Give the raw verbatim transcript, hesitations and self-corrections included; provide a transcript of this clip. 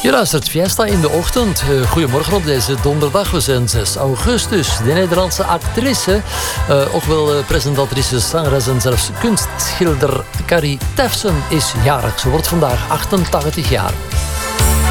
Je luistert Fiesta in de ochtend. Goedemorgen op deze donderdag. We zijn zes augustus. De Nederlandse actrice, uh, ook wel uh, presentatrice, zangeres en zelfs kunstschilder Carrie Tefson is jarig. Ze wordt vandaag achtentachtig jaar.